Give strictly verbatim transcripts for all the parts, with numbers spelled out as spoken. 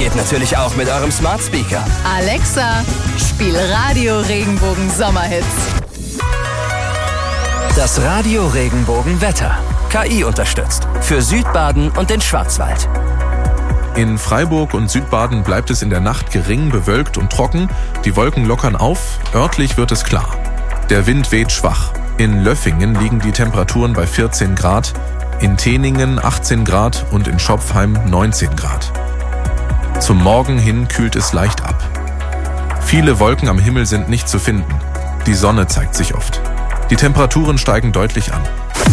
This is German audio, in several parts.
geht natürlich auch mit eurem Smart Speaker. Alexa, spiel Radio Regenbogen Sommerhits. Das Radio Regenbogen Wetter. K I unterstützt. Für Südbaden und den Schwarzwald. In Freiburg und Südbaden bleibt es in der Nacht gering, bewölkt und trocken. Die Wolken lockern auf, örtlich wird es klar. Der Wind weht schwach. In Löffingen liegen die Temperaturen bei vierzehn Grad, in Teningen achtzehn Grad und in Schopfheim neunzehn Grad. Zum Morgen hin kühlt es leicht ab. Viele Wolken am Himmel sind nicht zu finden. Die Sonne zeigt sich oft. Die Temperaturen steigen deutlich an.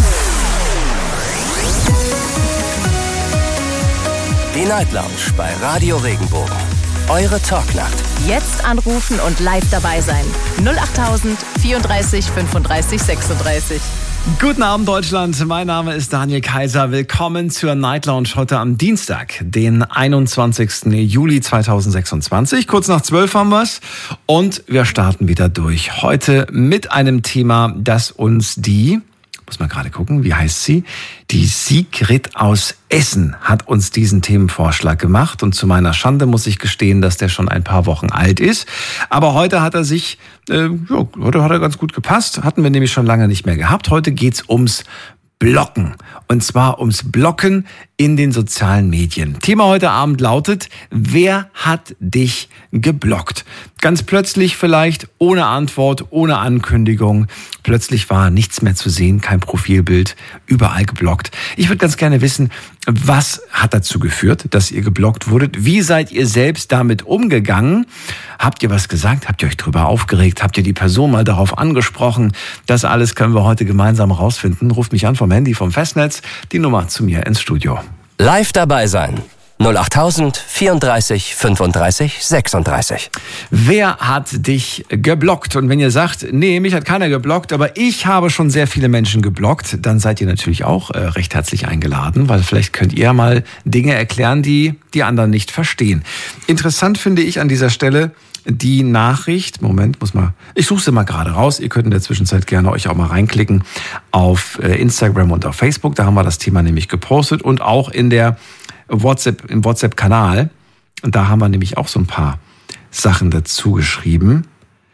Die Night Lounge bei Radio Regenbogen. Eure Talknacht. Jetzt anrufen und live dabei sein. null achttausend vierunddreißig fünfunddreißig sechsunddreißig. Guten Abend, Deutschland. Mein Name ist Daniel Kaiser. Willkommen zur Night Lounge heute am Dienstag, den einundzwanzigsten Juli zweitausendsechsundzwanzig. Kurz nach zwölf haben wir's. Und wir starten wieder durch. Heute mit einem Thema, das uns die... Muss man gerade gucken, wie heißt sie? Die Sigrid aus Essen hat uns diesen Themenvorschlag gemacht. Und zu meiner Schande muss ich gestehen, dass der schon ein paar Wochen alt ist. Aber heute hat er sich, äh, ja, heute hat er ganz gut gepasst. Hatten wir nämlich schon lange nicht mehr gehabt. Heute geht's ums Blocken. Und zwar ums Blocken in den sozialen Medien. Thema heute Abend lautet, wer hat dich geblockt? Ganz plötzlich vielleicht, ohne Antwort, ohne Ankündigung. Plötzlich war nichts mehr zu sehen, kein Profilbild, überall geblockt. Ich würde ganz gerne wissen, was hat dazu geführt, dass ihr geblockt wurdet? Wie seid ihr selbst damit umgegangen? Habt ihr was gesagt? Habt ihr euch drüber aufgeregt? Habt ihr die Person mal darauf angesprochen? Das alles können wir heute gemeinsam rausfinden. Ruft mich an vom Handy, vom Festnetz. Die Nummer zu mir ins Studio. Live dabei sein. null achttausend vierunddreißig fünfunddreißig sechsunddreißig. Wer hat dich geblockt? Und wenn ihr sagt, nee, mich hat keiner geblockt, aber ich habe schon sehr viele Menschen geblockt, dann seid ihr natürlich auch äh, recht herzlich eingeladen, weil vielleicht könnt ihr mal Dinge erklären, die die anderen nicht verstehen. Interessant finde ich an dieser Stelle die Nachricht, Moment, muss mal, ich suche sie mal gerade raus, ihr könnt in der Zwischenzeit gerne euch auch mal reinklicken auf äh, Instagram und auf Facebook, da haben wir das Thema nämlich gepostet und auch in der WhatsApp, im WhatsApp-Kanal. Und da haben wir nämlich auch so ein paar Sachen dazu geschrieben.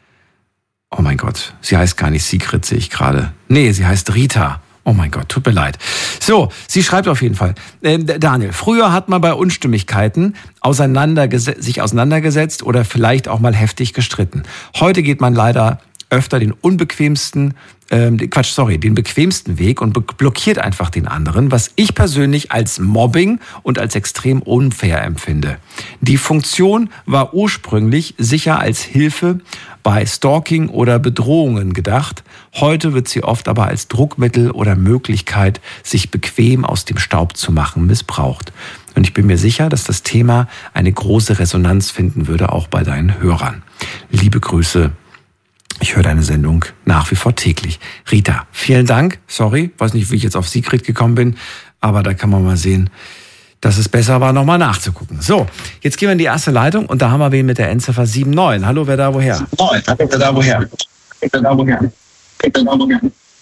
Oh mein Gott, sie heißt gar nicht Sigrid, sehe ich gerade. Nee, sie heißt Rita. Oh mein Gott, tut mir leid. So, sie schreibt auf jeden Fall. Äh, Daniel, früher hat man bei Unstimmigkeiten auseinanderges- sich auseinandergesetzt oder vielleicht auch mal heftig gestritten. Heute geht man leider öfter den unbequemsten, ähm, Quatsch, sorry, den bequemsten Weg und be- blockiert einfach den anderen, was ich persönlich als Mobbing und als extrem unfair empfinde. Die Funktion war ursprünglich sicher als Hilfe bei Stalking oder Bedrohungen gedacht. Heute wird sie oft aber als Druckmittel oder Möglichkeit, sich bequem aus dem Staub zu machen, missbraucht. Und ich bin mir sicher, dass das Thema eine große Resonanz finden würde, auch bei deinen Hörern. Liebe Grüße. Ich höre deine Sendung nach wie vor täglich. Rita, vielen Dank. Sorry, weiß nicht, wie ich jetzt auf Sigrid gekommen bin, aber da kann man mal sehen, dass es besser war, nochmal nachzugucken. So, jetzt gehen wir in die erste Leitung und da haben wir wen mit der Endziffer sieben neun. Hallo, wer da woher? Nein, wer da woher? Wer da woher? Wer da woher?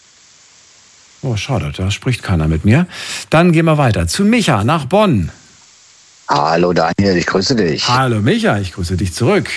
Oh, schade, da spricht keiner mit mir. Dann gehen wir weiter zu Micha nach Bonn. Hallo Daniel, ich grüße dich. Hallo Micha, ich grüße dich zurück.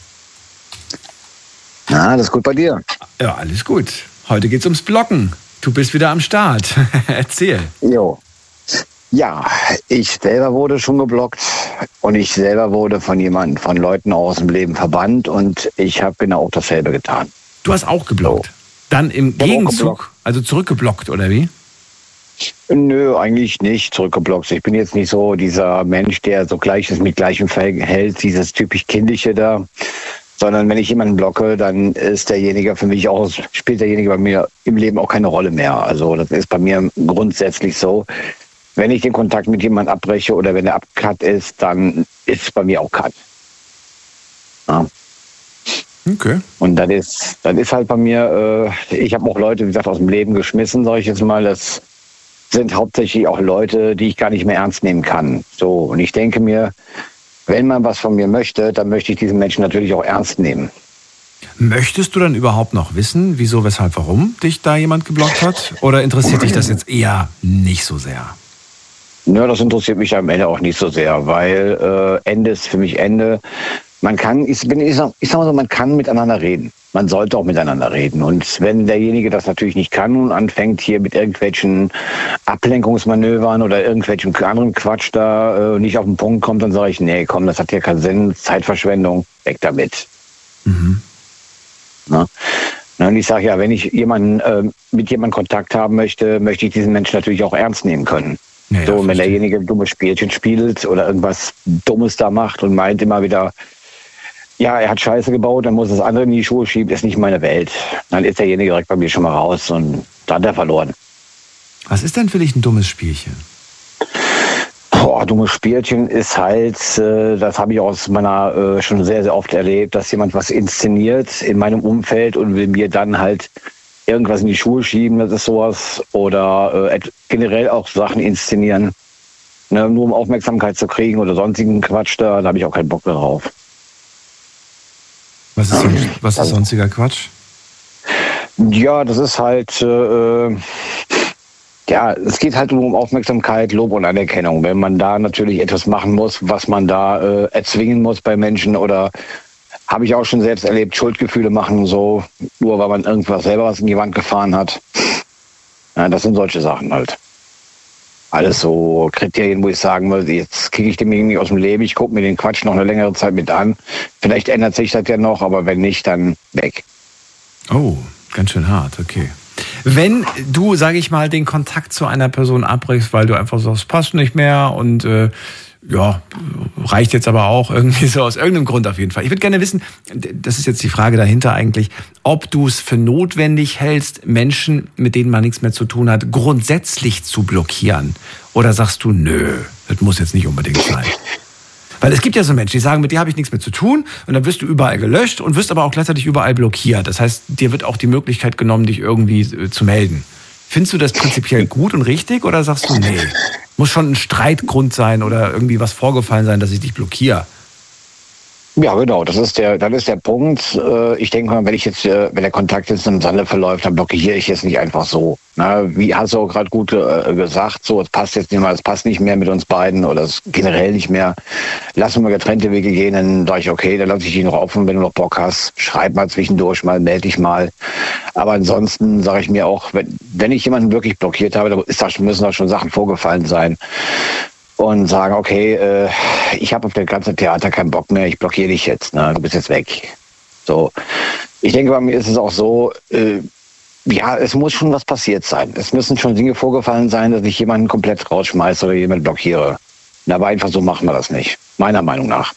Na, alles gut bei dir? Ja, alles gut. Heute geht's ums Blocken. Du bist wieder am Start. Erzähl. Jo. Ja, ich selber wurde schon geblockt und ich selber wurde von jemandem, von Leuten aus dem Leben verbannt und ich habe genau auch dasselbe getan. Du hast auch geblockt? So. Dann im Gegenzug, also zurückgeblockt, oder wie? Nö, eigentlich nicht zurückgeblockt. Ich bin jetzt nicht so dieser Mensch, der so Gleiches mit Gleichem verhält, dieses typisch Kindliche da. Sondern wenn ich jemanden blocke, dann ist derjenige für mich auch, spielt derjenige bei mir im Leben auch keine Rolle mehr. Also das ist bei mir grundsätzlich so. Wenn ich den Kontakt mit jemandem abbreche oder wenn er abcut ist, dann ist es bei mir auch cut. Ja. Okay. Und das ist, das ist halt bei mir, äh, ich habe auch Leute, wie gesagt, aus dem Leben geschmissen, sage ich jetzt mal. Das sind hauptsächlich auch Leute, die ich gar nicht mehr ernst nehmen kann. So, und ich denke mir, wenn man was von mir möchte, dann möchte ich diesen Menschen natürlich auch ernst nehmen. Möchtest du dann überhaupt noch wissen, wieso, weshalb, warum dich da jemand geblockt hat? Oder interessiert dich das jetzt eher nicht so sehr? Ja, das interessiert mich am Ende auch nicht so sehr, weil äh, Ende ist für mich Ende. Man kann, ich, bin, ich, sag, ich sag mal so, man kann miteinander reden. Man sollte auch miteinander reden. Und wenn derjenige das natürlich nicht kann und anfängt hier mit irgendwelchen Ablenkungsmanövern oder irgendwelchen anderen Quatsch da äh, nicht auf den Punkt kommt, dann sage ich, nee, komm, das hat hier keinen Sinn, Zeitverschwendung, weg damit. Mhm. Na? Und ich sage ja, wenn ich jemanden äh, mit jemandem Kontakt haben möchte, möchte ich diesen Menschen natürlich auch ernst nehmen können. Ja, so, ja, wenn derjenige ein dummes Spielchen spielt oder irgendwas Dummes da macht und meint immer wieder, ja, er hat Scheiße gebaut, dann muss das andere in die Schuhe schieben, ist nicht meine Welt. Dann ist derjenige direkt bei mir schon mal raus und da hat er verloren. Was ist denn für dich ein dummes Spielchen? Boah, dummes Spielchen ist halt, äh, das habe ich aus meiner äh, schon sehr, sehr oft erlebt, dass jemand was inszeniert in meinem Umfeld und will mir dann halt irgendwas in die Schuhe schieben, das ist sowas. Oder äh, generell auch Sachen inszenieren, ne, nur um Aufmerksamkeit zu kriegen oder sonstigen Quatsch, da, da habe ich auch keinen Bock darauf. Was ist, sonst, was ist sonstiger Quatsch? Ja, das ist halt, äh, ja, es geht halt nur um Aufmerksamkeit, Lob und Anerkennung. Wenn man da natürlich etwas machen muss, was man da äh, erzwingen muss bei Menschen oder habe ich auch schon selbst erlebt, Schuldgefühle machen so, nur weil man irgendwas selber was in die Wand gefahren hat. Ja, das sind solche Sachen halt. Alles so Kriterien, wo ich sagen muss, jetzt kriege ich den nicht aus dem Leben, ich gucke mir den Quatsch noch eine längere Zeit mit an. Vielleicht ändert sich das ja noch, aber wenn nicht, dann weg. Oh, ganz schön hart, okay. Wenn du, sage ich mal, den Kontakt zu einer Person abbrichst, weil du einfach sagst, passt nicht mehr und äh, ja, reicht jetzt aber auch irgendwie so aus irgendeinem Grund auf jeden Fall. Ich würde gerne wissen, das ist jetzt die Frage dahinter eigentlich, ob du es für notwendig hältst, Menschen, mit denen man nichts mehr zu tun hat, grundsätzlich zu blockieren. Oder sagst du, nö, das muss jetzt nicht unbedingt sein. Weil es gibt ja so Menschen, die sagen, mit dir habe ich nichts mehr zu tun und dann wirst du überall gelöscht und wirst aber auch gleichzeitig überall blockiert. Das heißt, dir wird auch die Möglichkeit genommen, dich irgendwie äh, zu melden. Findest du das prinzipiell gut und richtig oder sagst du, nee, muss schon ein Streitgrund sein oder irgendwie was vorgefallen sein, dass ich dich blockiere? Ja, genau, das ist der, das ist der Punkt. Ich denke mal, wenn ich jetzt, wenn der Kontakt jetzt im Sande verläuft, dann blockiere ich jetzt nicht einfach so. Na, wie hast du auch gerade gut äh, gesagt, so, es passt jetzt nicht mehr, es passt nicht mehr mit uns beiden oder es generell nicht mehr. Lass uns mal getrennte Wege gehen, dann sage ich, okay, dann lasse ich dich noch auf und wenn du noch Bock hast, schreib mal zwischendurch mal, melde dich mal. Aber ansonsten sage ich mir auch, wenn, wenn ich jemanden wirklich blockiert habe, dann ist da, müssen da schon Sachen vorgefallen sein. Und sagen, okay, äh, ich habe auf das ganze Theater keinen Bock mehr, ich blockiere dich jetzt, ne? Du bist jetzt weg. So, ich denke, bei mir ist es auch so, äh, ja, es muss schon was passiert sein. Es müssen schon Dinge vorgefallen sein, dass ich jemanden komplett rausschmeiße oder jemanden blockiere. Aber einfach so machen wir das nicht, meiner Meinung nach.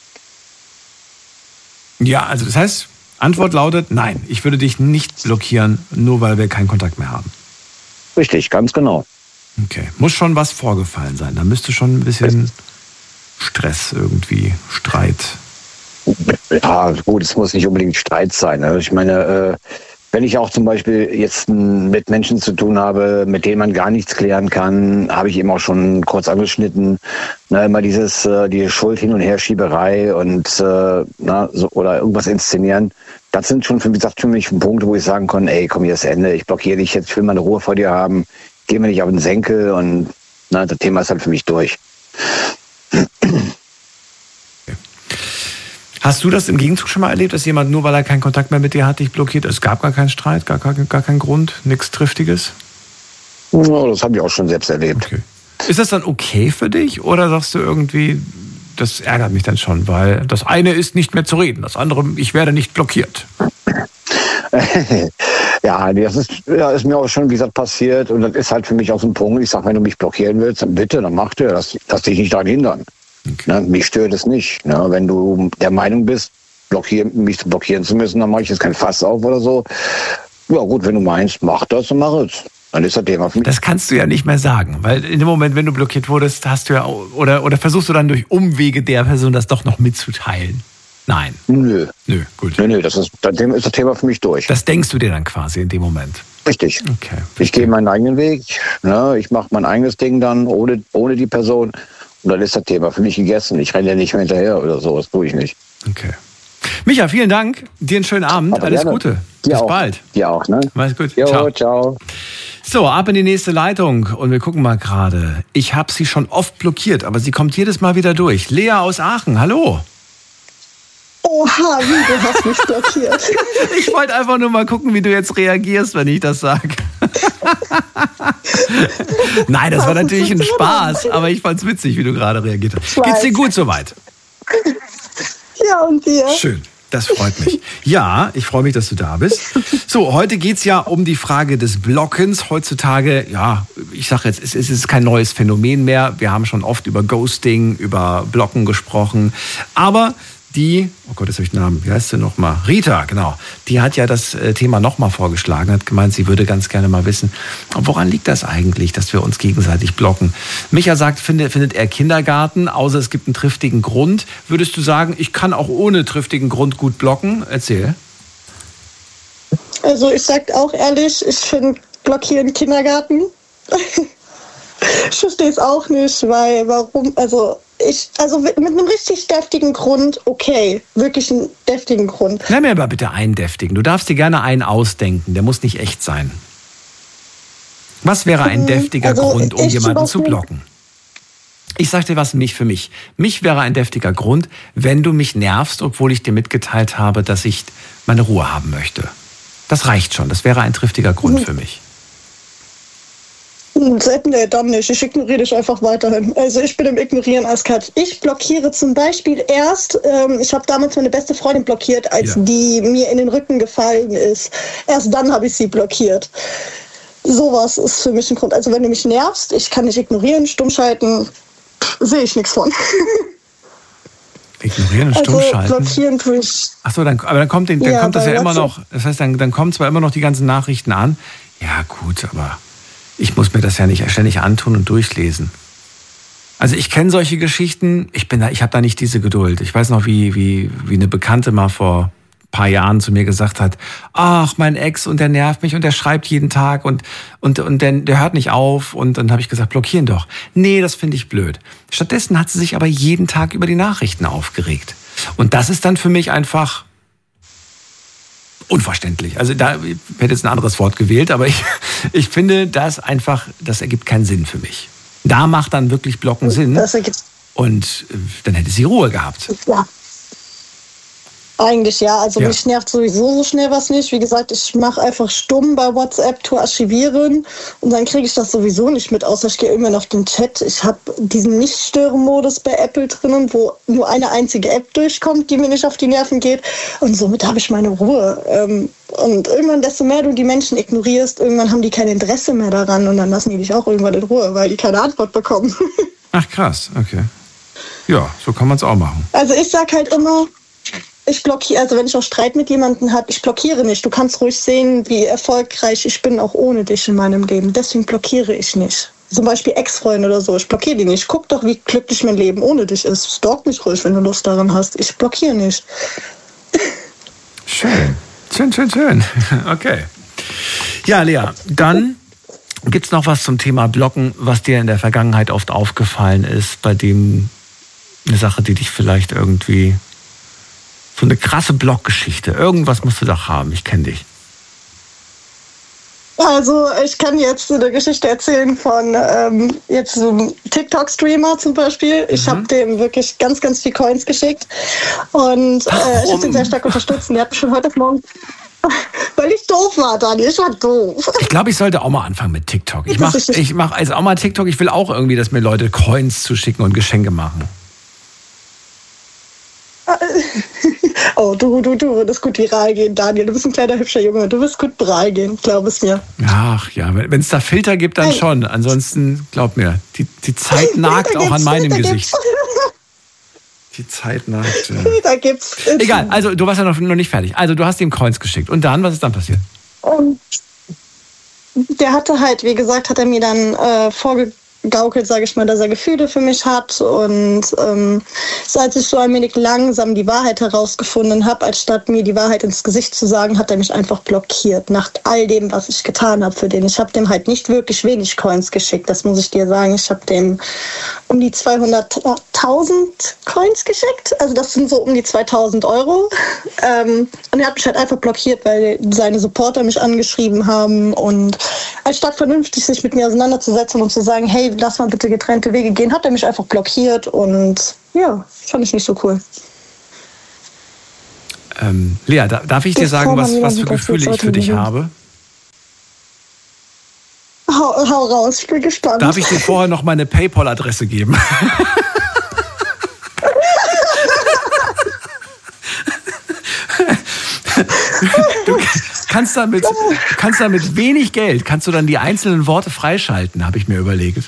Ja, also das heißt, Antwort lautet, nein, ich würde dich nicht blockieren, nur weil wir keinen Kontakt mehr haben. Richtig, ganz genau. Okay, muss schon was vorgefallen sein. Da müsste schon ein bisschen Stress irgendwie, Streit. Ja, gut, es muss nicht unbedingt Streit sein. Ne? Ich meine, äh, wenn ich auch zum Beispiel jetzt mit Menschen zu tun habe, mit denen man gar nichts klären kann, habe ich eben auch schon kurz angeschnitten. Ne, immer dieses, äh, die Schuld hin und her Schieberei und äh, na, so, oder irgendwas inszenieren. Das sind schon, wie gesagt, für mich Punkte, wo ich sagen kann, ey, komm, hier ist Ende, ich blockiere dich jetzt, ich will mal eine Ruhe vor dir haben. Geh mir nicht auf den Senkel und na, das Thema ist halt für mich durch. Hast du das im Gegenzug schon mal erlebt, dass jemand nur weil er keinen Kontakt mehr mit dir hat, dich blockiert? Es gab gar keinen Streit, gar, gar, gar keinen Grund, nichts Triftiges? Oh, das habe ich auch schon selbst erlebt. Okay. Ist das dann okay für dich oder sagst du irgendwie, das ärgert mich dann schon, weil das eine ist nicht mehr zu reden, das andere, ich werde nicht blockiert? Ja, das ist, ja, ist mir auch schon, wie gesagt, passiert. Und das ist halt für mich auch so ein Punkt. Ich sage, wenn du mich blockieren willst, dann bitte, dann mach dir das. Lass dich nicht daran hindern. Okay. Ne, mich stört es nicht. Ne, wenn du der Meinung bist, blockieren, mich blockieren zu müssen, dann mache ich jetzt kein Fass auf oder so. Ja gut, wenn du meinst, mach das und mach es. Dann ist das Thema für mich. Das kannst du ja nicht mehr sagen. Weil in dem Moment, wenn du blockiert wurdest, hast du ja, oder, oder versuchst du dann durch Umwege der Person das doch noch mitzuteilen. Nein. Nö. Nö, gut. Nö, nö, das ist, das ist das Thema für mich durch. Das denkst du dir dann quasi in dem Moment? Richtig. Okay. Ich gehe meinen eigenen Weg, ne, ich mache mein eigenes Ding dann, ohne, ohne die Person. Und dann ist das Thema für mich gegessen. Ich renne ja nicht mehr hinterher oder so, das tue ich nicht. Okay. Micha, vielen Dank. Dir einen schönen Abend. Aber alles gerne. Gute. Dir Bis auch. bald. Dir auch, ne? Mach's gut. Jo, ciao. ciao. So, ab in die nächste Leitung und wir gucken mal gerade. Ich habe sie schon oft blockiert, aber sie kommt jedes Mal wieder durch. Lea aus Aachen, hallo. Oha, wie, du hast mich blockiert. Ich wollte einfach nur mal gucken, wie du jetzt reagierst, wenn ich das sage. Nein, das war natürlich ein Spaß, aber ich fand's witzig, wie du gerade reagiert hast. Geht's dir gut soweit? Ja, und dir? Schön. Das freut mich. Ja, ich freue mich, dass du da bist. So, heute geht's ja um die Frage des Blockens. Heutzutage, ja, ich sage jetzt, es ist kein neues Phänomen mehr. Wir haben schon oft über Ghosting, über Blocken gesprochen. Aber die, oh Gott, jetzt habe ich den Namen, wie heißt sie nochmal? Rita, genau. Die hat ja das Thema nochmal vorgeschlagen, hat gemeint, sie würde ganz gerne mal wissen, woran liegt das eigentlich, dass wir uns gegenseitig blocken? Micha sagt, findet, findet er Kindergarten, außer es gibt einen triftigen Grund. Würdest du sagen, ich kann auch ohne triftigen Grund gut blocken? Erzähl. Also ich sag auch ehrlich, ich finde Blockieren Kindergarten. Ich verstehe es auch nicht, weil warum, also ich, also mit einem richtig deftigen Grund, okay, wirklich einen deftigen Grund. Nenn mir aber bitte einen deftigen. Du darfst dir gerne einen ausdenken, der muss nicht echt sein. Was wäre ein deftiger also Grund, um jemanden zu blocken? Ich sag dir was, mich für mich. Mich wäre ein deftiger Grund, wenn du mich nervst, obwohl ich dir mitgeteilt habe, dass ich meine Ruhe haben möchte. Das reicht schon, das wäre ein triftiger Grund mhm. für mich. Nee, dann nicht. Ich ignoriere dich einfach weiterhin. Also ich bin im Ignorieren eiskalt. Ich blockiere zum Beispiel erst, ähm, ich habe damals meine beste Freundin blockiert, als ja. die mir in den Rücken gefallen ist. Erst dann habe ich sie blockiert. Sowas ist für mich ein Grund. Also wenn du mich nervst, ich kann dich ignorieren, stumm schalten, sehe ich nichts von. Ignorieren und also stumm schalten? Blockieren tue ich. Ach so, dann, aber dann kommt, den, dann ja, kommt das ja immer noch, das heißt, dann, dann kommen zwar immer noch die ganzen Nachrichten an. Ja gut, aber ich muss mir das ja nicht ständig antun und durchlesen. Also ich kenne solche Geschichten, ich bin da, ich habe da nicht diese Geduld. Ich weiß noch, wie, wie, wie eine Bekannte mal vor ein paar Jahren zu mir gesagt hat, ach, mein Ex und der nervt mich und der schreibt jeden Tag und, und, und der, der hört nicht auf. Und dann habe ich gesagt, blockieren doch. Nee, das finde ich blöd. Stattdessen hat sie sich aber jeden Tag über die Nachrichten aufgeregt. Und das ist dann für mich einfach unverständlich. Also da ich hätte jetzt ein anderes Wort gewählt, aber ich, ich finde, das einfach, das ergibt keinen Sinn für mich. Da macht dann wirklich Blocken Sinn. Das ergibt und dann hätte sie Ruhe gehabt. Ja. Eigentlich ja, also ja. mich nervt sowieso so schnell was nicht. Wie gesagt, ich mache einfach stumm bei WhatsApp, tu archivieren und dann kriege ich das sowieso nicht mit, außer ich gehe irgendwann auf den Chat. Ich habe diesen Nicht-Stören-Modus bei Apple drinnen, wo nur eine einzige App durchkommt, die mir nicht auf die Nerven geht und somit habe ich meine Ruhe. Und irgendwann, desto mehr du die Menschen ignorierst, irgendwann haben die kein Interesse mehr daran und dann lassen die dich auch irgendwann in Ruhe, weil die keine Antwort bekommen. Ach krass, okay. Ja, so kann man es auch machen. Also ich sag halt immer, ich blockiere, also wenn ich auch Streit mit jemandem habe, ich blockiere nicht. Du kannst ruhig sehen, wie erfolgreich ich bin, auch ohne dich in meinem Leben. Deswegen blockiere ich nicht. Zum Beispiel Ex-Freunde oder so, ich blockiere die nicht. Guck doch, wie glücklich mein Leben ohne dich ist. Stalk mich ruhig, wenn du Lust daran hast. Ich blockiere nicht. Schön, schön, schön, schön. Okay. Ja, Lea, dann gibt's noch was zum Thema Blocken, was dir in der Vergangenheit oft aufgefallen ist, bei dem eine Sache, die dich vielleicht irgendwie so eine krasse Blockgeschichte. Irgendwas musst du doch haben. Ich kenne dich. Also ich kann jetzt eine Geschichte erzählen von ähm, jetzt so einem TikTok-Streamer zum Beispiel. Ich mhm. habe dem wirklich ganz, ganz viel Coins geschickt. Und äh, ich habe ihn sehr stark unterstützt. Der hat mich schon heute Morgen... Weil ich doof war, Daniel. Ich war doof. Ich glaube, ich sollte auch mal anfangen mit TikTok. Ich mache ich mach also auch mal TikTok. Ich will auch irgendwie, dass mir Leute Coins zuschicken und Geschenke machen. Oh, du, du, du würdest gut viral gehen, Daniel. Du bist ein kleiner, hübscher Junge. Du wirst gut viral gehen, glaub es mir. Ach ja, wenn es da Filter gibt, dann schon. Ansonsten, glaub mir, die, die Zeit nagt auch an meinem Gesicht. Die Zeit nagt. Ja. Da gibt's. Egal, also du warst ja noch, noch nicht fertig. Also du hast ihm Coins geschickt. Und dann, was ist dann passiert? Um, der hatte halt, wie gesagt, hat er mir dann äh, vorgegaukelt, sage ich mal, dass er Gefühle für mich hat. Und ähm, So, als ich so ein wenig langsam die Wahrheit herausgefunden habe, als statt mir die Wahrheit ins Gesicht zu sagen, hat er mich einfach blockiert. Nach all dem, was ich getan habe für den. Ich habe dem halt nicht wirklich wenig Coins geschickt, das muss ich dir sagen. Ich habe dem um die zweihunderttausend Coins geschickt. Also das sind so um die zweitausend Euro. Ähm, und er hat mich halt einfach blockiert, weil seine Supporter mich angeschrieben haben. Und anstatt vernünftig sich mit mir auseinanderzusetzen und zu sagen, hey, lass mal bitte getrennte Wege gehen, hat er mich einfach blockiert. Und ja, fand ich nicht so cool. Ähm, Lea, da, darf ich dir sagen, was, was für Gefühle ich für dich habe? Hau, hau raus, ich bin gespannt. Darf ich dir vorher noch meine PayPal-Adresse geben? Du kannst damit, kannst damit wenig Geld, kannst du dann die einzelnen Worte freischalten, habe ich mir überlegt.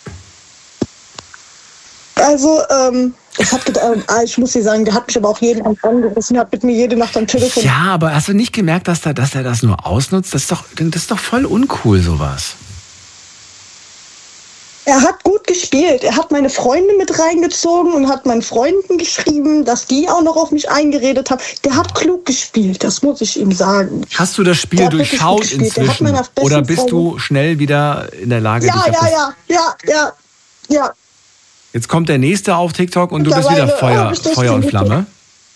Also, ähm, ich, hab gedacht, äh, ich muss dir sagen, der hat mich aber auch jeden Abend angerufen, hat mit mir jede Nacht am Telefon. Ja, aber hast du nicht gemerkt, dass, da, dass er das nur ausnutzt? Das ist doch, das ist doch voll uncool, sowas. Er hat gut gespielt. Er hat meine Freunde mit reingezogen und hat meinen Freunden geschrieben, dass die auch noch auf mich eingeredet haben. Der hat klug gespielt, das muss ich ihm sagen. Hast du das Spiel durchschaut inzwischen? Oder bist du schnell wieder in der Lage? Ja, ja, ja, ja, ja, ja. Jetzt kommt der nächste auf TikTok und du bist wieder Feuer, Feuer und Flamme?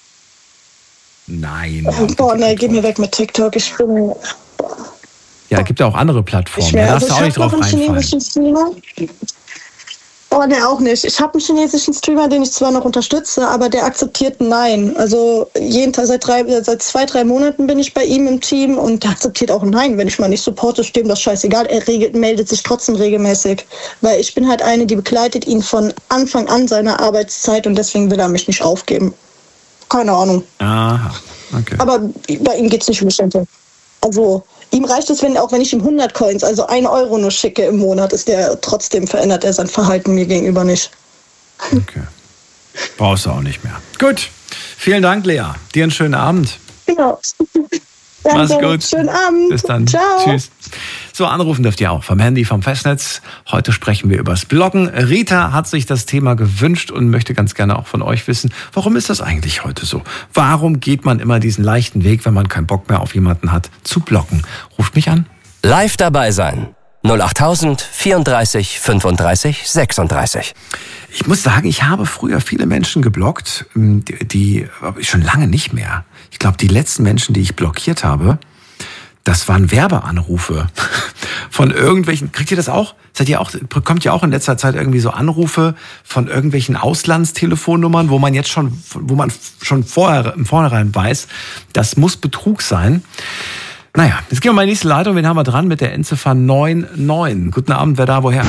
Nein. Oh, nee, geh mir weg mit TikTok. Ich bin... Ja, gibt ja auch andere Plattformen. Da darfst du auch nicht drauf reinfallen. Oh, ne, auch nicht. Ich habe einen chinesischen Streamer, den ich zwar noch unterstütze, aber der akzeptiert Nein. Also jeden Tag, seit, drei, seit zwei, drei Monaten bin ich bei ihm im Team und der akzeptiert auch Nein. Wenn ich mal nicht supporte, ist dem das scheißegal. Er regelt, meldet sich trotzdem regelmäßig. Weil ich bin halt eine, die begleitet ihn von Anfang an seiner Arbeitszeit und deswegen will er mich nicht aufgeben. Keine Ahnung. Aha, okay. Aber bei ihm geht es nicht um Geschenke. Also... Ihm reicht es, wenn auch wenn ich ihm hundert Coins, also ein Euro nur schicke im Monat, ist der trotzdem verändert er sein Verhalten mir gegenüber nicht. Okay. Brauchst du auch nicht mehr. Gut. Vielen Dank, Lea. Dir einen schönen Abend. Genau. Mach's gut. Schönen Abend. Bis dann. Ciao. Tschüss. So, anrufen dürft ihr auch vom Handy, vom Festnetz. Heute sprechen wir übers Bloggen. Rita hat sich das Thema gewünscht und möchte ganz gerne auch von euch wissen, warum ist das eigentlich heute so? Warum geht man immer diesen leichten Weg, wenn man keinen Bock mehr auf jemanden hat, zu bloggen? Ruft mich an. Live dabei sein. null achttausend vierunddreißig fünfunddreißig sechsunddreißig. Ich muss sagen, ich habe früher viele Menschen geblockt, die, die schon lange nicht mehr. Ich glaube, die letzten Menschen, die ich blockiert habe, das waren Werbeanrufe von irgendwelchen, kriegt ihr das auch? Seid ihr auch, bekommt ihr auch in letzter Zeit irgendwie so Anrufe von irgendwelchen Auslandstelefonnummern, wo man jetzt schon, wo man schon vorher, im Vornherein weiß, das muss Betrug sein. Naja, jetzt gehen wir mal in die nächste Leitung. Wen haben wir dran mit der Endziffer neun neun? Guten Abend, wer da, woher?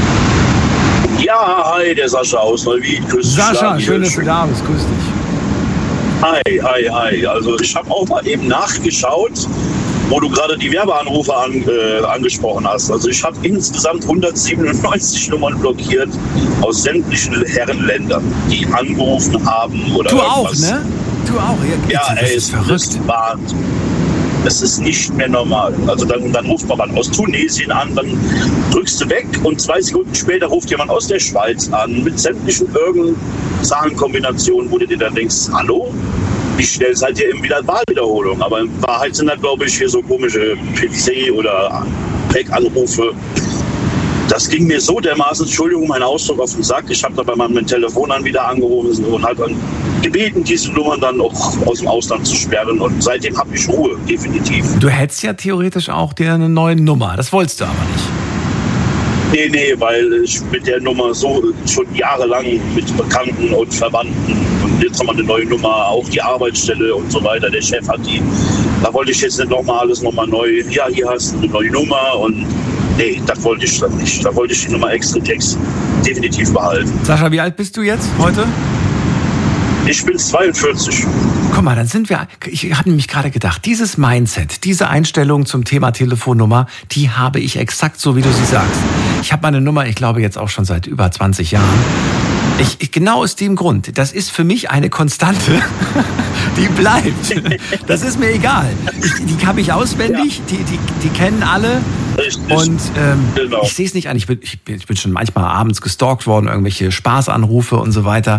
Ja, hi, der Sascha aus Neuwied. Grüß dich. Sascha, schön, dass du da bist. Grüß dich. Hi, hi, hi. Also ich habe auch mal eben nachgeschaut, wo du gerade die Werbeanrufe an, äh, angesprochen hast. Also ich habe insgesamt hundertsiebenundneunzig Nummern blockiert aus sämtlichen Herrenländern, die angerufen haben oder du irgendwas. auch, ne? Du auch. Ja, ja ey, es ist verrückt. Es ist nicht mehr normal. Also dann, dann ruft man aus Tunesien an, dann drückst du weg und zwei Sekunden später ruft jemand aus der Schweiz an mit sämtlichen irgendeinen Zahlenkombinationen, wo du dir dann denkst, hallo? Wie schnell seid ihr eben wieder Wahlwiederholung? Aber in Wahrheit sind das, glaube ich, hier so komische P C oder Pack-Anrufe. Das ging mir so dermaßen, Entschuldigung, mein Ausdruck, auf den Sack. Ich habe da bei meinem Telefon dann wieder angerufen und halt dann gebeten, diese Nummern dann auch aus dem Ausland zu sperren. Und seitdem habe ich Ruhe, definitiv. Du hättest ja theoretisch auch dir eine neue Nummer. Das wolltest du aber nicht. Nee, nee, weil ich mit der Nummer so schon jahrelang mit Bekannten und Verwandten und jetzt haben wir eine neue Nummer, auch die Arbeitsstelle und so weiter. Der Chef hat die. Da wollte ich jetzt nicht nochmal alles nochmal neu. Ja, hier hast du eine neue Nummer und nee, das wollte ich dann nicht. Da wollte ich die Nummer extra Text definitiv behalten. Sascha, wie alt bist du jetzt heute? Ich bin zweiundvierzig. Guck mal, dann sind wir, ich habe nämlich gerade gedacht, dieses Mindset, diese Einstellung zum Thema Telefonnummer, die habe ich exakt so, wie du sie sagst. Ich habe meine Nummer, ich glaube jetzt auch schon seit über zwanzig Jahren. Ich, ich, genau aus dem Grund, das ist für mich eine Konstante, die bleibt. Das ist mir egal. Ich, die habe ich auswendig, ja. die, die, die kennen alle. Richtig. Und ähm, genau. ich sehe es nicht an. Ich bin, ich, bin, ich bin schon manchmal abends gestalkt worden, irgendwelche Spaßanrufe und so weiter.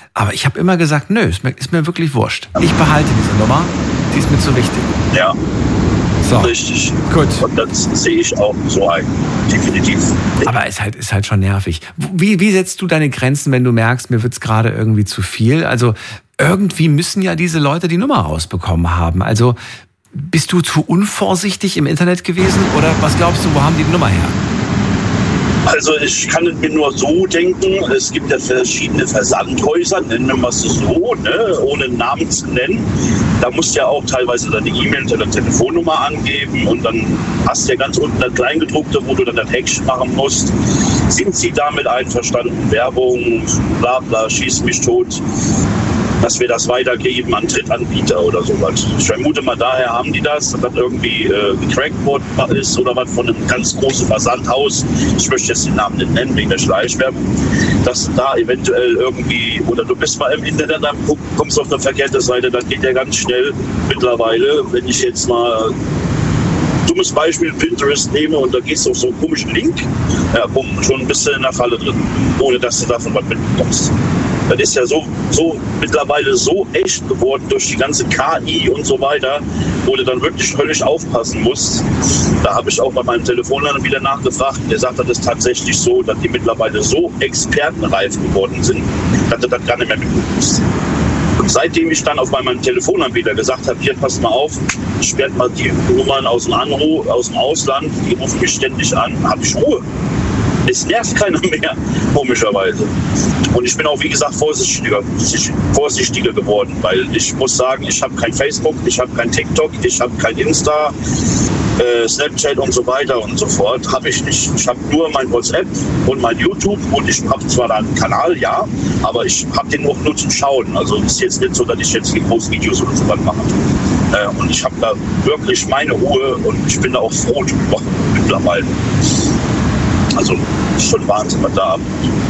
Aber ich habe immer gesagt, nö, ist mir, ist mir wirklich wurscht. Ich behalte diese Nummer, die ist mir zu wichtig. Ja, so. Richtig. Gut. Und das sehe ich auch so ein, definitiv. Aber es ist halt, ist halt schon nervig. Wie, wie setzt du deine Grenzen, wenn du merkst, mir wird's gerade irgendwie zu viel? Also irgendwie müssen ja diese Leute die Nummer rausbekommen haben. Also bist du zu unvorsichtig im Internet gewesen oder was glaubst du, wo haben die die Nummer her? Also ich kann es mir nur so denken, es gibt ja verschiedene Versandhäuser, nennen wir es so, ne, ohne Namen zu nennen. Da musst du ja auch teilweise deine E-Mail oder Telefonnummer angeben und dann hast du ja ganz unten das Kleingedruckte, wo du dann das Häkchen machen musst. Sind sie damit einverstanden? Werbung, bla bla, schieß mich tot, dass wir das weitergeben an Drittanbieter oder sowas. Ich vermute mal, daher haben die das, dass das irgendwie äh, gecrackt worden ist oder was von einem ganz großen Versandhaus. Ich möchte jetzt den Namen nicht nennen, wegen der Schleichwerbung. Dass da eventuell irgendwie, oder du bist mal im Internet, dann kommst auf eine verkehrte Seite, dann geht der ganz schnell mittlerweile. Wenn ich jetzt mal dummes Beispiel Pinterest nehme und da gehst du auf so einen komischen Link, ja, bumm, schon ein bisschen in der Falle drin, ohne dass du davon was mitbekommst. Das ist ja so, so mittlerweile so echt geworden durch die ganze K I und so weiter, wo du dann wirklich völlig aufpassen musst. Da habe ich auch bei meinem Telefonladen wieder nachgefragt. Der sagt, das ist tatsächlich so, dass die mittlerweile so expertenreif geworden sind, dass du das gar nicht mehr mitbekommst. Und seitdem ich dann auf meinem Telefonanbieter gesagt habe, hier, passt mal auf, sperrt mal die Nummern aus dem Anruf, aus dem Ausland, die rufen mich ständig an, habe ich Ruhe. Es nervt keiner mehr, komischerweise. Und ich bin auch, wie gesagt, vorsichtiger, vorsichtiger geworden, weil ich muss sagen, ich habe kein Facebook, ich habe kein TikTok, ich habe kein Insta, äh, Snapchat und so weiter und so fort. Habe ich nicht. Ich habe nur mein WhatsApp und mein YouTube und ich habe zwar da einen Kanal, ja, aber ich habe den auch nur zum Schauen. Also es ist jetzt nicht so, dass ich jetzt die großen Videos oder so was mache. Äh, und ich habe da wirklich meine Ruhe und ich bin da auch froh drüber mittlerweile. Also ist schon Wahnsinn, was da abgeht.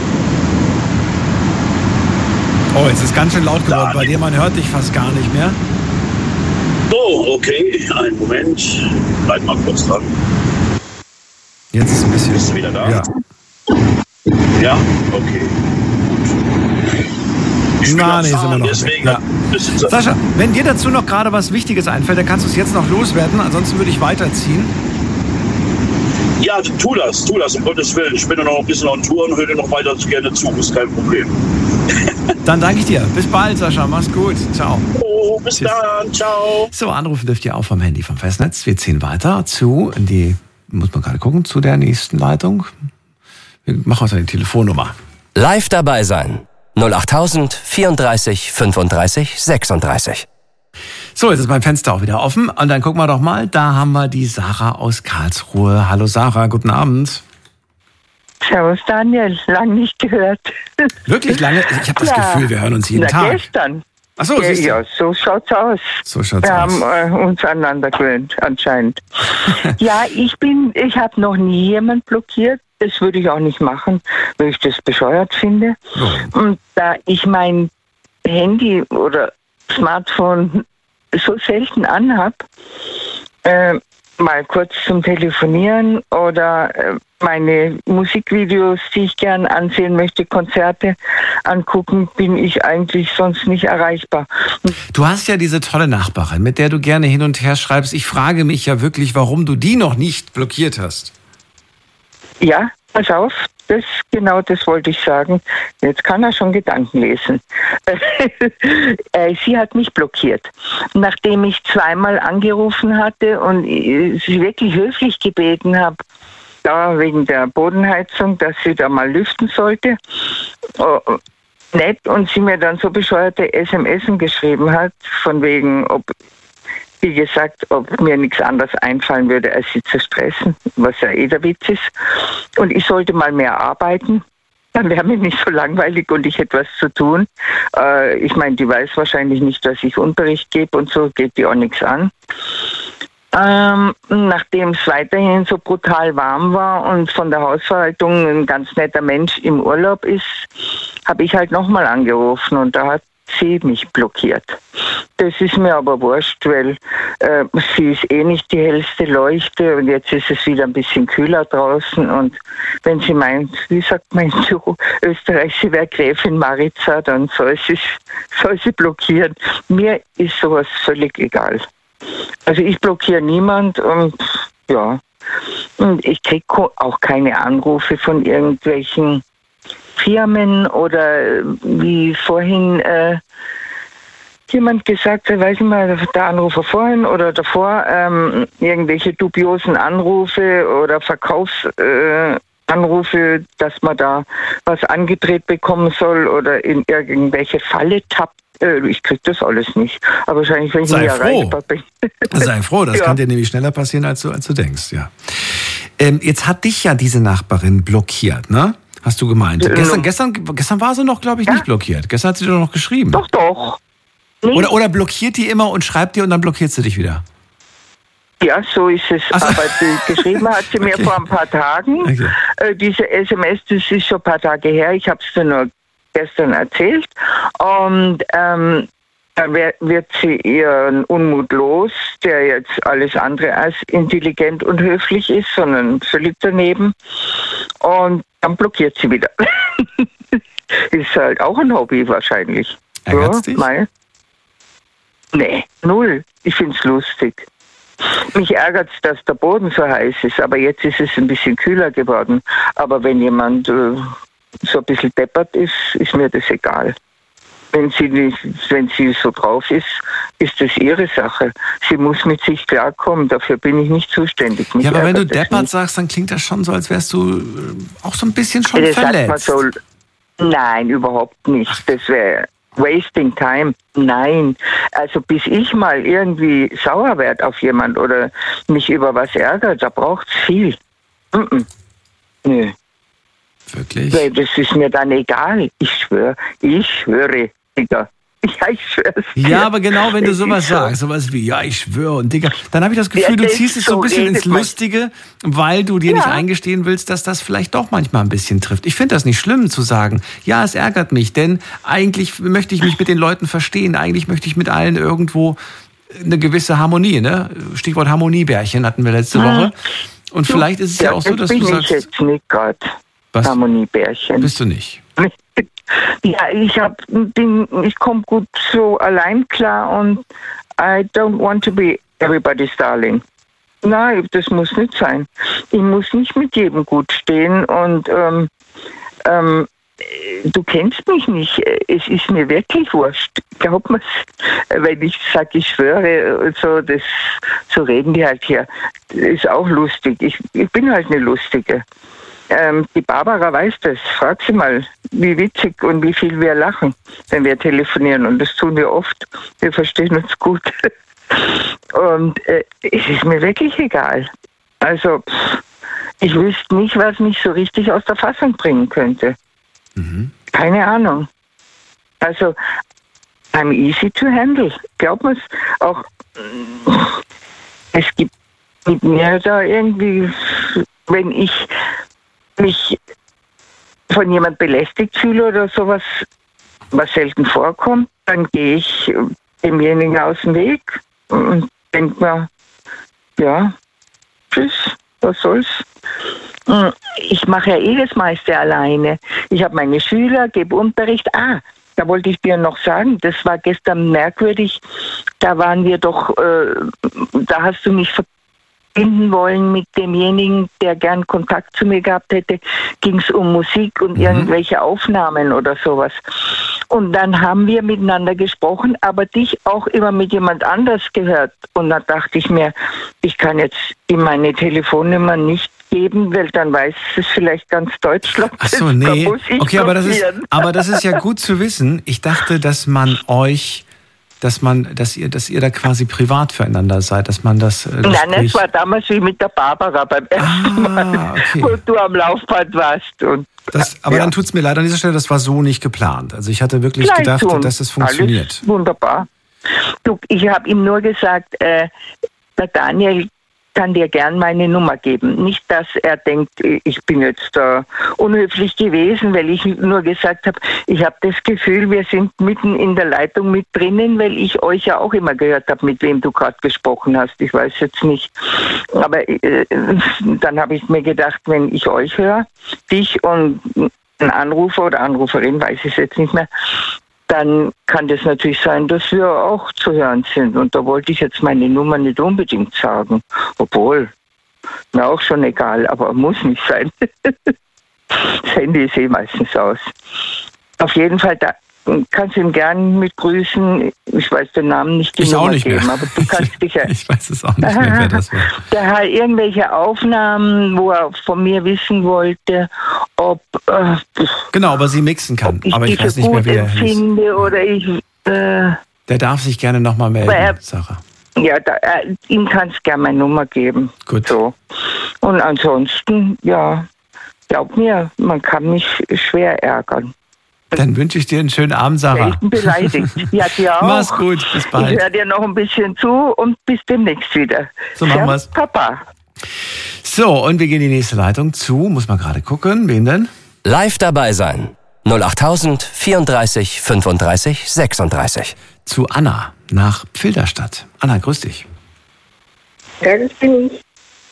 Oh, jetzt ist ganz schön laut geworden bei dir, man hört dich fast gar nicht mehr. Oh, okay, einen Moment. Bleib mal kurz dran. Jetzt ist ein bisschen... Bist du wieder da? Ja. Ja, okay. Ich Na, nee, sind wir noch deswegen ja. Sascha, wenn dir dazu noch gerade was Wichtiges einfällt, dann kannst du es jetzt noch loswerden, ansonsten würde ich weiterziehen. Ja, tu das, tu das, um Gottes Willen. Ich bin ja noch ein bisschen on Tour und höre dir noch weiter gerne zu, ist kein Problem. Dann danke ich dir. Bis bald, Sascha. Mach's gut. Ciao. Oh, bis Tschüss. Dann. Ciao. So, anrufen dürft ihr auch vom Handy vom Festnetz. Wir ziehen weiter zu, die, muss man gerade gucken, zu der nächsten Leitung. Wir machen uns eine Telefonnummer. Live dabei sein. null acht tausend vierunddreißig fünfunddreißig sechsunddreißig. So, jetzt ist mein Fenster auch wieder offen. Und dann gucken wir doch mal, da haben wir die Sarah aus Karlsruhe. Hallo Sarah, guten Abend. Servus Daniel, lang nicht gehört. Wirklich lange? Ich habe das ja. Gefühl, wir hören uns jeden Na, Tag. gestern. Ach so, ja, ja, so schaut's aus. So schaut's wir aus. Wir haben äh, uns aneinander gewöhnt, anscheinend. Ja, ich bin, ich habe noch nie jemand blockiert. Das würde ich auch nicht machen, weil ich das bescheuert finde. Oh. Und da ich mein Handy oder Smartphone so selten anhab, äh, mal kurz zum Telefonieren oder äh, meine Musikvideos, die ich gern ansehen möchte, Konzerte angucken, bin ich eigentlich sonst nicht erreichbar. Du hast ja diese tolle Nachbarin, mit der du gerne hin und her schreibst. Ich frage mich ja wirklich, warum du die noch nicht blockiert hast. Ja, pass auf, das, genau das wollte ich sagen. Jetzt kann er schon Gedanken lesen. Sie hat mich blockiert. Nachdem ich zweimal angerufen hatte und sie wirklich höflich gebeten habe, da wegen der Bodenheizung, dass sie da mal lüften sollte, oh, nett, und sie mir dann so bescheuerte S M S geschrieben hat, von wegen, ob wie gesagt, ob mir nichts anderes einfallen würde, als sie zu stressen, was ja eh der Witz ist. Und ich sollte mal mehr arbeiten, dann wäre mir nicht so langweilig und ich hätte was zu tun. Äh, ich meine, die weiß wahrscheinlich nicht, dass ich Unterricht gebe und so, geht die auch nichts an. Ähm, nachdem es weiterhin so brutal warm war und von der Hausverwaltung ein ganz netter Mensch im Urlaub ist, habe ich halt nochmal angerufen und da hat sie mich blockiert. Das ist mir aber wurscht, weil äh, sie ist eh nicht die hellste Leuchte und jetzt ist es wieder ein bisschen kühler draußen und wenn sie meint, wie sagt man in Österreich, sie wäre Gräfin Maritza, dann soll sie, soll sie blockieren. Mir ist sowas völlig egal. Also ich blockiere niemand und ja, und ich kriege auch keine Anrufe von irgendwelchen Firmen oder wie vorhin äh, jemand gesagt hat, weiß ich mal, der Anrufer vorhin oder davor, ähm, irgendwelche dubiosen Anrufe oder Verkaufsanrufe, äh, dass man da was angedreht bekommen soll oder in irgendwelche Falle tappt. Äh, ich kriege das alles nicht. Aber wahrscheinlich, wenn ich Sei nicht froh. erreichbar bin. Sei froh, das ja. kann dir nämlich schneller passieren, als du, als du denkst, ja. Ähm, jetzt hat dich ja diese Nachbarin blockiert, ne? Hast du gemeint. Ja. Gestern, gestern, gestern war sie noch, glaube ich, ja. nicht blockiert. Gestern hat sie dir doch noch geschrieben. Doch, doch. Nee. Oder, oder blockiert die immer und schreibt dir und dann blockiert sie dich wieder? Ja, so ist es. So. Aber die, geschrieben hat sie mir okay. vor ein paar Tagen. Okay. Äh, diese S M S, das ist schon ein paar Tage her. Ich habe es dir nur gestern erzählt. Und ähm, dann wird sie ihren Unmut los, der jetzt alles andere als intelligent und höflich ist, sondern völlig daneben. Und dann blockiert sie wieder. Ist halt auch ein Hobby wahrscheinlich. Ärgert's ja, dich? Mal. Nee, null. Ich find's lustig. Mich ärgert's, dass der Boden so heiß ist, aber jetzt ist es ein bisschen kühler geworden. Aber wenn jemand äh, so ein bisschen deppert ist, ist mir das egal. Wenn sie nicht, wenn sie so drauf ist, ist das ihre Sache. Sie muss mit sich klarkommen, dafür bin ich nicht zuständig. Mich ja, aber wenn du ärgert das deppert nicht. sagst, dann klingt das schon so, als wärst du auch so ein bisschen schon Das sagt man verletzt. so, nein, überhaupt nicht. Das wäre wasting time. Nein. Also bis ich mal irgendwie sauer werde auf jemand oder mich über was ärgert, da braucht's viel. Mm-mm. Nö. Wirklich? Weil das ist mir dann egal. Ich schwöre, ich schwöre, Digga. Ja, ich schwör's dir. Ja, aber genau, wenn du Es sowas ist so. sagst, sowas wie, ja, ich schwöre und Digga, dann habe ich das Gefühl, Ja, du das ziehst es so so ein bisschen redet ins man. Lustige, weil du dir Ja. nicht eingestehen willst, dass das vielleicht doch manchmal ein bisschen trifft. Ich finde das nicht schlimm zu sagen, ja, es ärgert mich, denn eigentlich möchte ich mich mit den Leuten verstehen, eigentlich möchte ich mit allen irgendwo eine gewisse Harmonie, ne? Stichwort Harmoniebärchen hatten wir letzte Woche. Und vielleicht ist es ja, auch so, dass bin du ich sagst, jetzt nicht gerade was? Harmoniebärchen. Bist du nicht? Ja, ich hab, bin, ich komme gut so allein klar und I don't want to be everybody's darling. Nein, das muss nicht sein. Ich muss nicht mit jedem gut stehen und ähm, ähm, du kennst mich nicht. Es ist mir wirklich wurscht. Glaub mir's, wenn ich sage, ich schwöre, so, das, so reden die halt hier. Das ist auch lustig. Ich, ich bin halt eine Lustige. Ähm, die Barbara weiß das. Frag sie mal, wie witzig und wie viel wir lachen, wenn wir telefonieren. Und das tun wir oft. Wir verstehen uns gut. Und äh, es ist mir wirklich egal. Also, pff, ich wüsste nicht, was mich so richtig aus der Fassung bringen könnte. Mhm. Keine Ahnung. Also, I'm easy to handle. Glaub mir's. Auch, es gibt mit mir da irgendwie, wenn ich mich von jemand belästigt fühle oder sowas, was selten vorkommt, dann gehe ich demjenigen aus dem Weg und denke mir, ja, tschüss, was soll's. Ich mache ja eh das meiste alleine. Ich habe meine Schüler, gebe Unterricht. Ah, da wollte ich dir noch sagen, das war gestern merkwürdig. Da waren wir doch, äh, da hast du mich verbinden wollen mit demjenigen, der gern Kontakt zu mir gehabt hätte. Ging es um Musik und mhm. irgendwelche Aufnahmen oder sowas. Und dann haben wir miteinander gesprochen, aber dich auch immer mit jemand anders gehört. Und da dachte ich mir, ich kann jetzt ihm meine Telefonnummer nicht geben, weil dann weiß es vielleicht ganz Deutschland. Ach so, nee. Okay, aber das ist, aber das ist ja gut zu wissen. Ich dachte, dass man euch, dass man, dass ihr, dass ihr da quasi privat füreinander seid, dass man das. das Nein, es war damals wie mit der Barbara beim ersten ah, Mal, okay. wo du am Laufband warst. Und das, aber ja. Dann tut's mir leid an dieser Stelle, das war so nicht geplant. Also ich hatte wirklich Gleich gedacht, tun. dass das funktioniert. Alles wunderbar. Du, ich habe ihm nur gesagt, äh, der Daniel kann dir gern meine Nummer geben. Nicht, dass er denkt, ich bin jetzt äh, unhöflich gewesen, weil ich nur gesagt habe, ich habe das Gefühl, wir sind mitten in der Leitung mit drinnen, weil ich euch ja auch immer gehört habe, mit wem du gerade gesprochen hast. Ich weiß jetzt nicht. Aber äh, dann habe ich mir gedacht, wenn ich euch höre, dich und ein Anrufer oder Anruferin, weiß ich es jetzt nicht mehr, dann kann das natürlich sein, dass wir auch zu hören sind. Und da wollte ich jetzt meine Nummer nicht unbedingt sagen. Obwohl, mir auch schon egal, aber muss nicht sein. Das Handy ist eh meistens aus. Auf jeden Fall, da kannst du ihn gern mit grüßen. Ich weiß den Namen nicht. Ich auch nicht mehr. Aber du kannst dich ja, ich weiß es auch nicht mehr, wer das war. Der hat irgendwelche Aufnahmen, wo er von mir wissen wollte, ob äh, genau, ob er sie mixen kann. ich aber ich weiß nicht mehr, wie er hieß. Oder ich, äh, der darf sich gerne nochmal melden, er, Sarah. Ja, da, äh, ihm kannst du gerne meine Nummer geben. Gut. So. Und ansonsten, ja, glaub mir, man kann mich schwer ärgern. Dann wünsche ich dir einen schönen Abend, Sarah. Ich bin beleidigt. Ja, dir auch. Mach's gut, bis bald. Ich höre dir noch ein bisschen zu und bis demnächst wieder. So machen wir's. Papa. So, und wir gehen in die nächste Leitung zu. Muss mal gerade gucken. Wen denn? Live dabei sein. null acht tausend vierunddreißig fünfunddreißig sechsunddreißig. Zu Anna nach Filderstadt. Anna, grüß dich. Ja, das bin ich.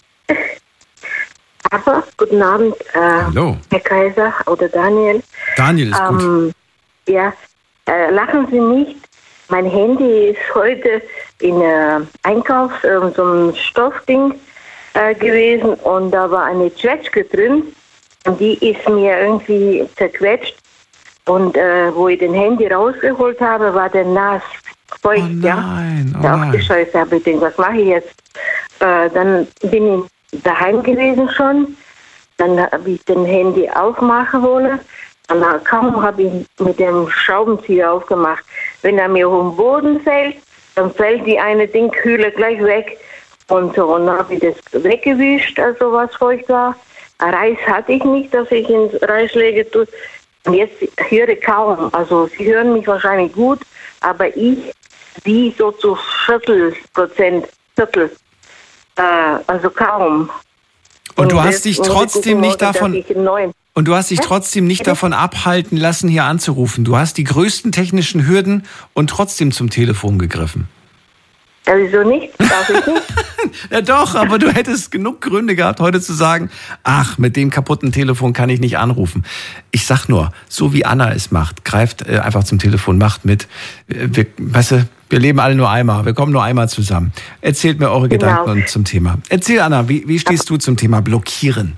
Aber, guten Abend, äh, Hallo. Herr Kaiser oder Daniel. Daniel ist gut. Ähm, ja, äh, lachen Sie nicht. Mein Handy ist heute in äh, Einkauf, äh, so einem Stoffding äh, gewesen und da war eine Zwetschge drin und die ist mir irgendwie zerquetscht und äh, wo ich den Handy rausgeholt habe, war der nass feucht. Oh nein, ja. oh Da nein. auf die Scheiße habe ich gedacht, was mache ich jetzt? Äh, dann bin ich daheim gewesen schon. Dann habe ich den Handy aufmachen wollen. Und dann kaum habe ich mit dem Schraubenzieher aufgemacht. Wenn er mir auf den Boden fällt, dann fällt die eine Dingkühle gleich weg. Und so, und dann habe ich das weggewischt, also was feucht war. Reis hatte ich nicht, dass ich ins Reis lege tue. Und jetzt höre ich kaum. Also Sie hören mich wahrscheinlich gut, aber ich, wie so zu Viertel Prozent, Viertel. Äh, also kaum. Und, und du hast dich trotzdem nicht davon und du hast dich trotzdem nicht davon abhalten lassen, hier anzurufen. Du hast die größten technischen Hürden und trotzdem zum Telefon gegriffen. Ja, wieso nicht? Darf ich nicht? Ja doch, aber du hättest genug Gründe gehabt, heute zu sagen, ach, mit dem kaputten Telefon kann ich nicht anrufen. Ich sag nur, so wie Anna es macht, greift äh, einfach zum Telefon, macht mit. Wir, weißt du, wir leben alle nur einmal, wir kommen nur einmal zusammen. Erzählt mir eure Genau. Gedanken und zum Thema. Erzähl, Anna, wie, wie stehst du zum Thema Blockieren?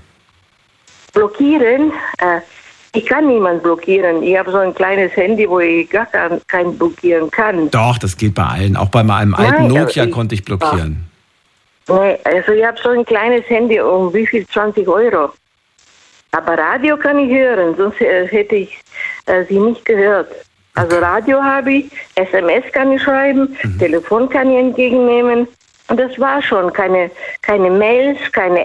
Blockieren? Äh, ich kann niemanden blockieren. Ich habe so ein kleines Handy, wo ich gar kein, kein blockieren kann. Doch, das geht bei allen. Auch bei meinem alten Nein, Nokia ich, konnte ich blockieren. Nee, also ich habe so ein kleines Handy um wie viel? zwanzig Euro. Aber Radio kann ich hören, sonst äh, hätte ich äh, sie nicht gehört. Also Radio habe ich, S M S kann ich schreiben, mhm. Telefon kann ich entgegennehmen. Und das war schon. Keine, keine Mails, keine